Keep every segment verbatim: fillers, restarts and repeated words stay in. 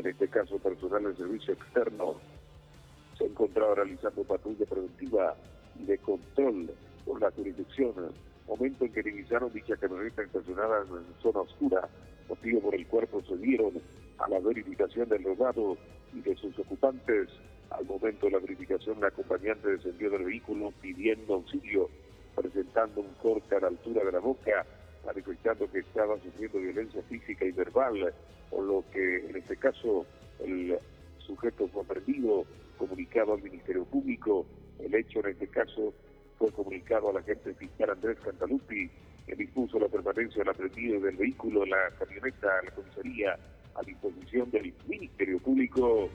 en este caso personal de servicio externo, se encontraba realizando patrulla preventiva y de control por la jurisdicción, momento en que divisaron dicha camioneta estacionada en zona oscura, motivo por el cual procedieron a la verificación del robado y de sus ocupantes. Al momento de la verificación, la acompañante descendió del vehículo pidiendo auxilio, presentando un corte a la altura de la boca, manifestando que estaba sufriendo violencia física y verbal, por lo que en este caso el sujeto fue aprendido, comunicado al Ministerio Público. El hecho en este caso fue comunicado al agente fiscal Andrés Cantalupi, que dispuso la permanencia del aprendido del vehículo, la camioneta, la comisaría, a disposición del Ministerio Público.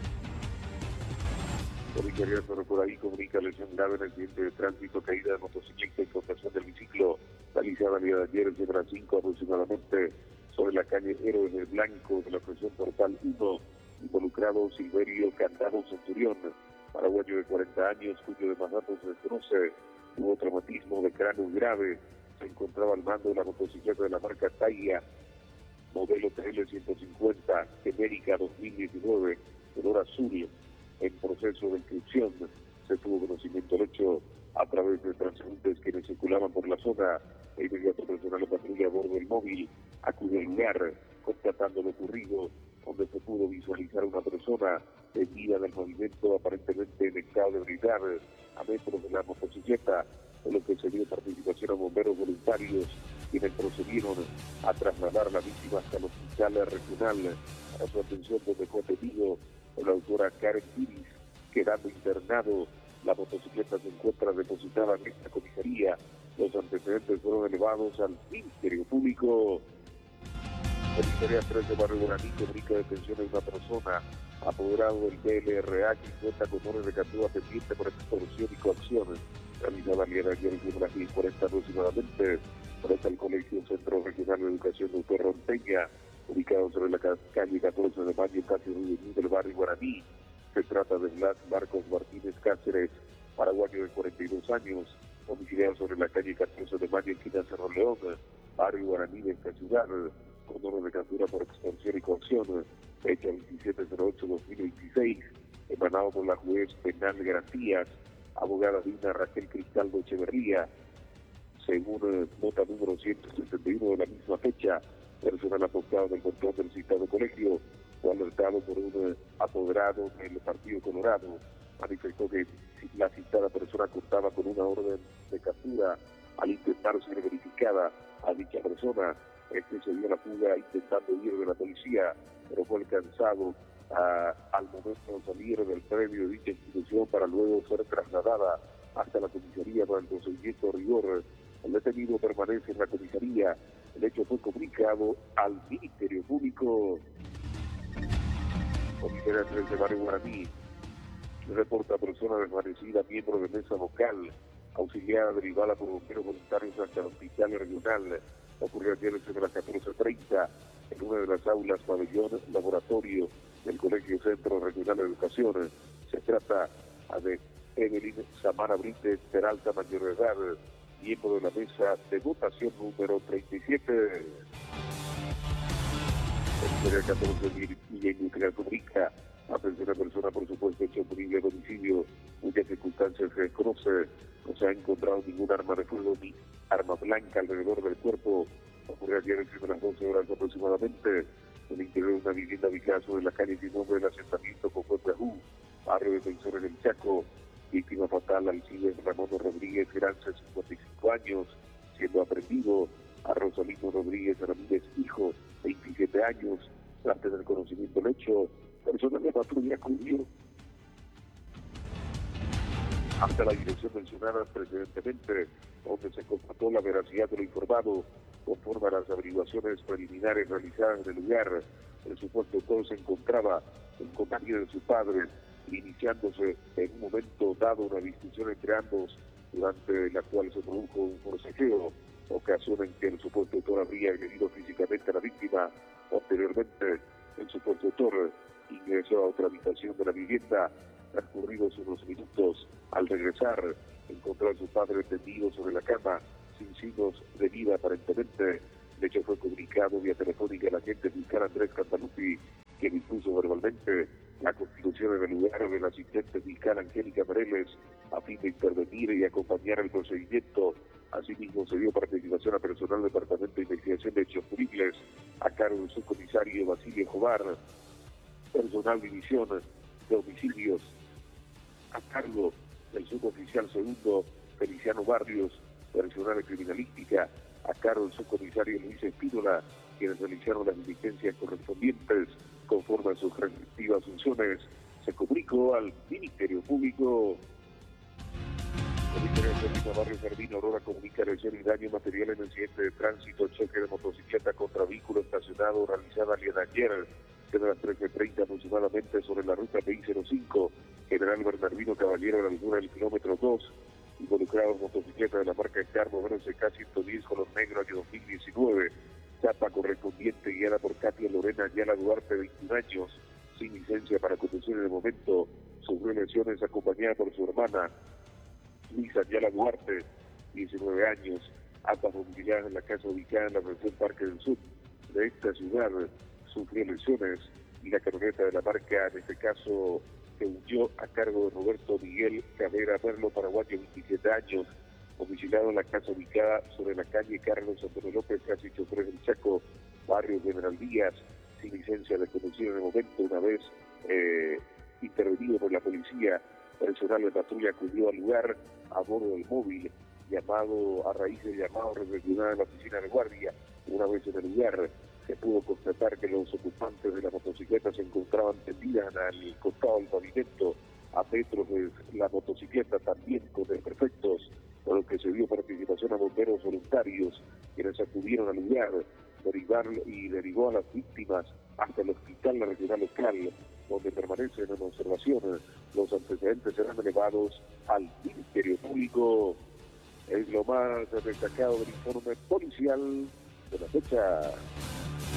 Comisariado por ahí comunica lesión grave en accidente de tránsito, caída de motocicleta y contación del biciclo, realizada el día de ayer, sobre las cinco aproximadamente, sobre la calle Héroes del Blanco de la presión Portal uno, involucrado Silverio Candado Centurión, paraguayo de cuarenta años, cuyo de mandato se desconoce, tuvo traumatismo de cráneo grave, se encontraba al mando de la motocicleta de la marca Taiga, modelo T L ciento cincuenta, genérica dos mil diecinueve, color azul, en proceso de inscripción. Se tuvo conocimiento del hecho a través de transeúntes quienes circulaban por la zona. El inmediato personal de patrulla a bordo del móvil acudió al lugar, constatando lo ocurrido, donde se pudo visualizar una persona tendida del movimiento, aparentemente en estado de ebriedad, a metros de la motocicleta, por lo que se dio participación a bomberos voluntarios, quienes procedieron a trasladar a la víctima hasta el hospital regional. A su atención, donde fue atendido por la autora Karen Piris, quedando internado. La motocicleta se encuentra depositada en esta comisaría. Los antecedentes fueron elevados al Ministerio Público. Comisaría tres de Barrio Guaraní comunica detención de una persona apoderado del B L R A que cuenta con orden de captura pendiente por extorsión y coacción. Realizada el día de ayer en las diez cuarenta aproximadamente, frente al Colegio Centro Regional de Educación de Uterronteña, ubicado sobre la calle catorce de mayo, casi del barrio Guaraní. Se trata de Blas Marcos Martínez Cáceres, paraguayo de cuarenta y dos años, domiciliado sobre la calle catorce de mayo, esquina Cerro León, barrio Guaraní de esta ciudad, con orden de captura por extorsión y coacción, fecha veintisiete cero ocho dos mil veintiséis, emanado por la juez penal de Garantías, abogada Dina Raquel Cristaldo Echeverría. Según eh, nota número ciento sesenta y uno de la misma fecha, personal apostado del portón del citado colegio fue alertado por un eh, apoderado del Partido Colorado. Manifestó que la citada persona contaba con una orden de captura. Al intentar ser verificada a dicha persona, este se dio la fuga intentando huir de la policía, pero fue alcanzado a, al momento de salir del predio de dicha institución para luego ser trasladada hasta la comisaría para el procedimiento de rigor. El detenido permanece en la comisaría. El hecho fue comunicado al Ministerio Público. Comisaría tres de Barrio Guaraní reporta persona desvanecida, miembro de mesa vocal, auxiliada derivada por bomberos voluntarios hasta el hospital regional. Ocurrió ayer desde las catorce treinta en una de las aulas pabellón laboratorio del Colegio Centro Regional de Educación. Se trata de Evelyn Samara Brites Peralta, mayor de edad, miembro de la mesa de votación número treinta y siete. El catorce de Villa Industrial comunica atención a persona, por supuesto, hecho punible de domicilio, cuyas circunstancias se desconoce. No se ha encontrado ningún arma de fuego ni arma blanca alrededor del cuerpo. Ocurrió ayer entre las doce horas aproximadamente en el interior de una vivienda ubicada sobre la calle sin nombre del asentamiento Cocotrajú, barrio Defensores del Chaco. Víctima fatal, Alcides Ramón Rodríguez Grance, cincuenta y cinco años, siendo aprendido. A Rosalino Rodríguez Ramírez, hijo, veintisiete años. Tras tener conocimiento del hecho, personal de patrulla acudió hasta la dirección mencionada precedentemente, donde se constató la veracidad de lo informado. Conforme a las averiguaciones preliminares realizadas en el lugar, el supuesto autor se encontraba en compañía de su padre, iniciándose en un momento dado una discusión entre ambos, durante la cual se produjo un forcejeo, ocasión en que el supuesto autor habría agredido físicamente a la víctima. Posteriormente, el supuesto autor ingresó a otra habitación de la vivienda. Transcurridos unos minutos, al regresar, encontró a su padre tendido sobre la cama, sin signos de vida aparentemente. El hecho fue comunicado vía telefónica al agente fiscal Andrés Cantalupi, quien impuso verbalmente la constitución en el lugar del asistente fiscal Angélica Pareles a fin de intervenir y acompañar el procedimiento. Asimismo, se dio participación a personal del Departamento de Investigación de Hechos Punibles a cargo del subcomisario Basilio Jobar, personal de división de homicidios a cargo del suboficial segundo Feliciano Barrios, personal de criminalística a cargo del subcomisario Luis Espínola, quienes realizaron las diligencias correspondientes conforme a sus respectivas funciones. Se comunicó al Ministerio Público. Comisaría de Servicio Barrio Jardín Aurora comunica lesión y daño material en incidente de tránsito, choque de motocicleta contra vehículo estacionado realizada el día de ayer, de las trece treinta aproximadamente sobre la ruta P I cero cinco, General Bernardino Caballero a la altura del kilómetro dos, involucrados motocicleta de la marca Carmo B C K ciento diez color negro año dos mil diecinueve, chapa correspondiente guiada por Katia Lorena Ayala Duarte, veintiún años, sin licencia para conducir en el momento, sufrió lesiones acompañada por su hermana Luisa Ayala Duarte, diecinueve años, ambas domiciliadas en la casa ubicada en la región Parque del Sur de esta ciudad, sufrió lesiones y la camioneta de la marca, en este caso, que huyó a cargo de Roberto Miguel Cabrera Merlo, paraguayo, veintisiete años, domiciliado en la casa ubicada sobre la calle Carlos Antonio López, casi Chofres del Chaco, barrio General Díaz, sin licencia de conducir en el momento. Una vez eh, intervenido por la policía, personal de patrulla acudió al lugar a bordo del móvil, llamado a raíz del llamado recepcionado en la oficina de guardia. Una vez en el lugar, se pudo constatar que los ocupantes de la motocicleta se encontraban tendidas al costado del pavimento, a metros de la motocicleta, también con desperfectos, por lo que se dio participación a bomberos voluntarios, quienes acudieron al lugar, derivar y derivó a las víctimas hasta el hospital la regional local, donde permanecen en observación. Los antecedentes serán elevados al Ministerio Público. Es lo más destacado del informe policial de la fecha.